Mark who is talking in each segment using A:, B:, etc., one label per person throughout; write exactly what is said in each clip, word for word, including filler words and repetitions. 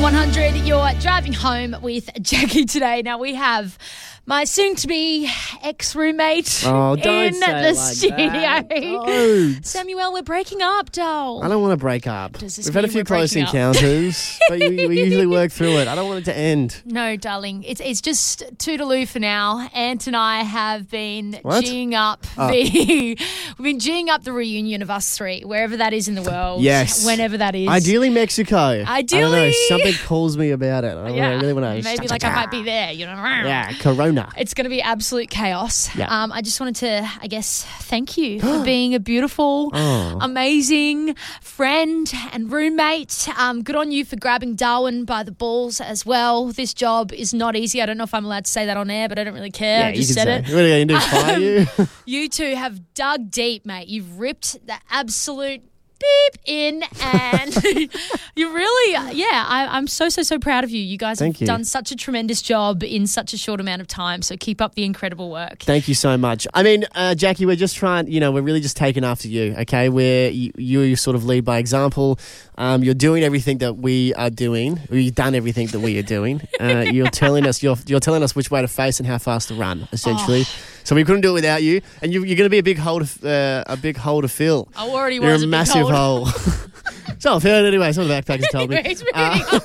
A: one hundred, you're driving home with Jackie today. Now we have my soon-to-be ex-roommate
B: Oh, don't
A: in
B: say
A: the
B: it like
A: studio.
B: that. Don't.
A: Samuel, we're breaking up, doll.
B: I don't want to break up.
A: Does this
B: We've had a
A: mean
B: few
A: we're
B: close
A: breaking up?
B: encounters, but we, we usually work through it. I don't want it to end.
A: No, darling. It's it's just toodaloo for now. Ant and I have been
B: What?
A: geeing up
B: Oh.
A: the we've been geeing up the reunion of us three, wherever that is in the world.
B: Yes.
A: Whenever that is.
B: Ideally, Mexico. I don't know.
A: Ideally.
B: Something calls me about it. I, don't
A: Yeah.
B: know, I really want to.
A: Maybe like I might be there, you know.
B: Yeah, Corona.
A: It's going to be absolute chaos.
B: Yeah.
A: Um, I just wanted to, I guess, thank you for being a beautiful,
B: Oh.
A: amazing friend and roommate. Um, good on you for grabbing Darwin by the balls as well. This job is not easy. I don't know if I'm allowed to say that on air, but I don't really care. I
B: Yeah,
A: just
B: you
A: said
B: can
A: it.
B: say. What are you going to do? Fire you?
A: You two have dug deep, mate. You've ripped the absolute beep in and you really, yeah, I, I'm so, so, so proud of you. You guys
B: Thank
A: have
B: you.
A: done such a tremendous job in such a short amount of time. So keep up the incredible work.
B: Thank you so much. I mean, uh, Jackie, we're just trying, you know, we're really just taking after you, okay? We're, you, you sort of lead by example. Um, you're doing everything that we are doing. You've done everything that we are doing. Uh, you're telling us, you're, you're telling us which way to face and how fast to run, essentially.
A: Oh.
B: So we couldn't do it without you. And you, you're going to be a big hole to, uh, a big hole to fill.
A: I already
B: You're
A: was
B: a
A: a big
B: massive
A: hole.
B: hole. So I've heard anyway. Some of the backpackers told me.
A: Anyways,
B: Uh,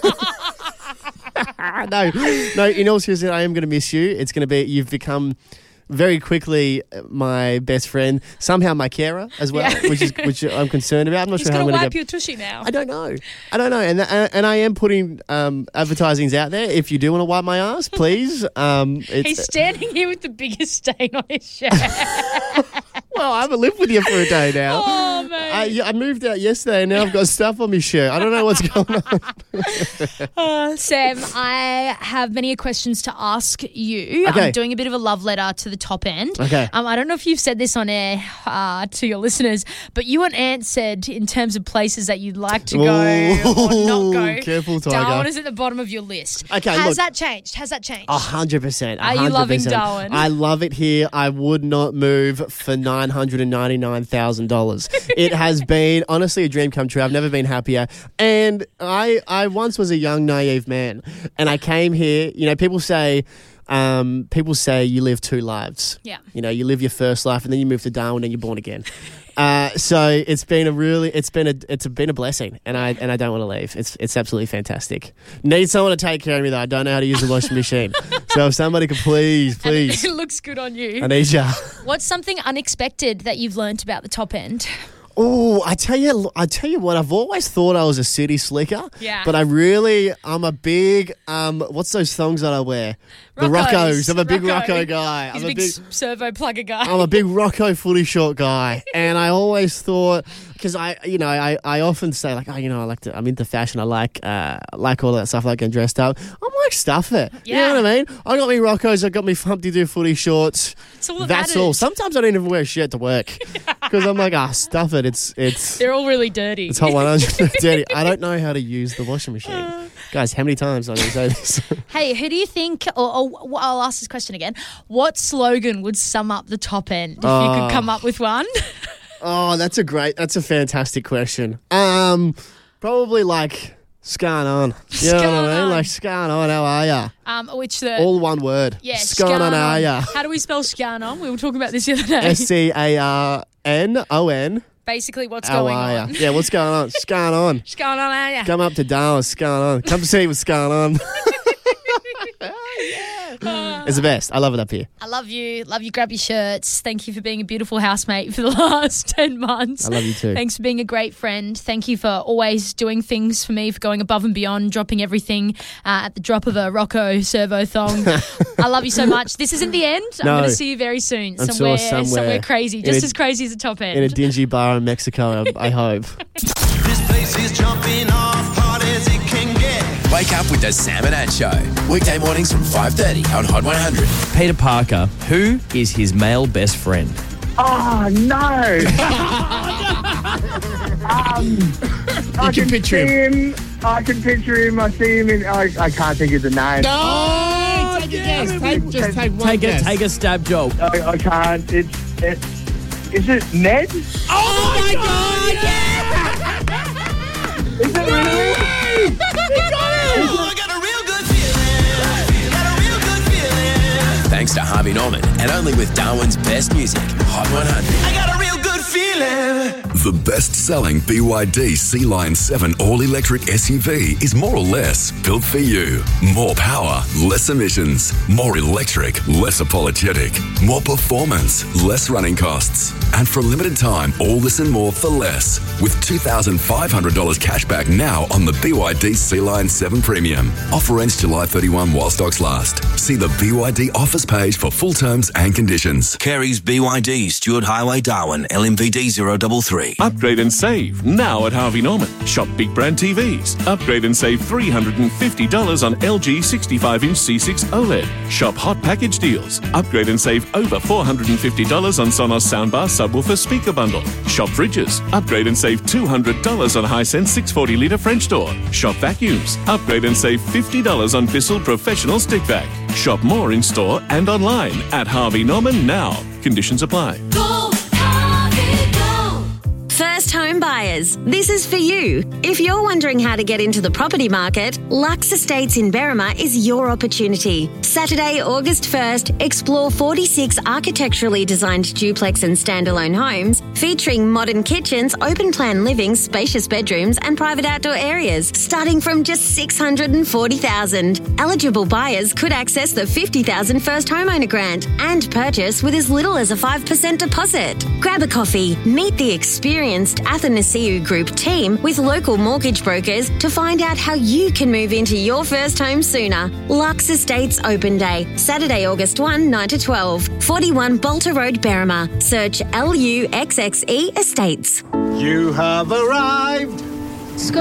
B: no, no. In all seriousness, I am going to miss you. It's going to be. You've become very quickly my best friend. Somehow my carer as well,
A: Yeah.
B: which is which I'm concerned about. I'm not
A: He's
B: sure how I'm
A: going to
B: going
A: wipe
B: to
A: your tushy now.
B: I don't know. I don't know. And and I am putting um, advertisings out there. If you do want to wipe my ass, please. Um, it's,
A: He's standing here with the biggest stain on his shirt.
B: well, I haven't lived with you for a day now.
A: Oh, mate.
B: I, yeah, I moved out yesterday and now I've got stuff on my shirt. I don't know what's going on.
A: Uh, Sam, I have many questions to ask you.
B: Okay.
A: I'm doing a bit of a love letter to the top end.
B: Okay.
A: Um, I don't know if you've said this on air uh, to your listeners, but you and Ant said in terms of places that you'd like to go or not go.
B: Careful, Tiger.
A: Darwin is at the bottom of your list.
B: Okay,
A: Has
B: look.
A: that changed? Has that changed?
B: A hundred percent. a
A: Are you
B: hundred
A: loving
B: percent.
A: Darwin?
B: I love it here. I would not move for nine hundred and ninety nine thousand dollars. It has been honestly a dream come true. I've never been happier. And I, I once was a young naive man, and I came here. You know, people say. Um, people say you live two lives.
A: Yeah.
B: You know, you live your first life and then you move to Darwin and you're born again. Uh, so it's been a really, it's been a, it's been a blessing, and I and I don't want to leave. It's it's absolutely fantastic. Need someone to take care of me though. I don't know how to use the washing machine. So if somebody could please,
A: And
B: please,
A: it looks good on you.
B: I need ya.
A: What's something unexpected that you've learnt about the top end?
B: Oh, I tell you, I tell you what. I've always thought I was a city slicker.
A: Yeah.
B: But I really, I'm a big. Um, what's those thongs that I wear? The Roccos. I'm a big
A: Rocco.
B: Rocco guy.
A: He's
B: I'm
A: a big, s- servo plugger guy.
B: I'm a big Rocco footy short guy, and I always thought, because I, you know, I, I often say like, oh, you know, I like to, I'm into fashion. I like, uh, like all that stuff, like getting dressed up. I'm like, stuff it. You
A: Yeah.
B: know what I mean? I got me Roccos. I got me Humpty Doo footy shorts.
A: It's all that
B: That's
A: matters.
B: all. Sometimes I don't even wear a shirt to work because I'm like, ah, oh, stuff it. It's it's
A: They're all really dirty.
B: it's hot one hundred dirty. I don't know how to use the washing machine, guys. How many times am I going to say this?
A: Hey, who do you think, or, or well, I'll ask this question again, what slogan would sum up the top end if you
B: Oh.
A: could come up with one?
B: Oh, that's a great, that's a fantastic question. Um, probably like scan on. You know what I
A: Scan
B: mean?
A: on.
B: Like scan on. How are ya?
A: Um, which the...
B: All one word.
A: yeah,
B: Scan on. How are ya?
A: How do we spell scan on? We were talking about this the other day.
B: S C A R N O N.
A: Basically, what's
B: How
A: going
B: are ya?
A: on?
B: Yeah, what's going on? Scan on.
A: Scan on, are ya?
B: Come up to Darwin. Scan on. Come see what's going on. It's the best. I love it up here.
A: I love you. Love you. Grab your shirts. Thank you for being a beautiful housemate for the last ten months.
B: I love you too.
A: Thanks for being a great friend. Thank you for always doing things for me, for going above and beyond, dropping everything uh, at the drop of a Rocco servo thong. I love you so much. This isn't the end. I'm
B: No.
A: going to see you very soon.
B: I'm
A: somewhere,
B: sure somewhere
A: crazy.
B: in
A: Just
B: a-
A: as crazy as the top end.
B: In a dingy bar in Mexico, I, I hope.
C: This place is jumping off hard as it can get.
D: Wake up with the Sam and Ant Show. Weekday mornings from five thirty on Hot one hundred.
E: Peter Parker, who is his male best friend?
F: Oh, no. um, I
B: can picture
F: see him. I can picture him. I see him in. I, I can't think of the name.
B: Oh, take a guess. Take, just take one
E: Take a,
B: guess.
E: take a stab job.
F: I, I can't. It's. It, is it Ned? Is
B: Oh, my God, yeah!
F: it really? Is
D: thanks to Harvey Norman and only with Darwin's best music, Hot one hundred.
C: I got a real good feeling.
G: The best-selling B Y D Sea Lion seven all-electric S U V is more or less built for you. More power, less emissions. More electric, less apologetic. More performance, less running costs. And for a limited time, all this and more for less. With two thousand five hundred dollars cash back now on the B Y D Sea Lion seven Premium. Offer ends July thirty-first while stocks last. See the B Y D offers page for full terms and conditions.
C: Carries B Y D, Stewart Highway, Darwin, L M V D zero three three.
H: Upgrade and save now at Harvey Norman. Shop big brand T Vs. Upgrade and save three hundred fifty dollars on L G sixty-five inch C six OLED. Shop hot package deals. Upgrade and save over four hundred fifty dollars on Sonos soundbar subwoofer speaker bundle. Shop fridges. Upgrade and save two hundred dollars on Hisense six hundred forty litre French door. Shop vacuums. Upgrade and save fifty dollars on Bissell Professional Stick Vac. Shop more in store and online at Harvey Norman now. Conditions apply.
I: First home buyers, this is for you. If you're wondering how to get into the property market, Lux Estates in Berrima is your opportunity. Saturday, August first, explore forty-six architecturally designed duplex and standalone homes featuring modern kitchens, open plan living, spacious bedrooms and private outdoor areas, starting from just six hundred forty thousand dollars. Eligible buyers could access the fifty thousand dollars first homeowner grant and purchase with as little as a five percent deposit. Grab a coffee, meet the experienced Athanasiou Group team with local mortgage brokers to find out how you can move into your first home sooner. Lux Estates Open Day, Saturday, August first, nine to twelve, forty-one Bolter Road, Berrima. Search L U X X E Estates.
J: You have arrived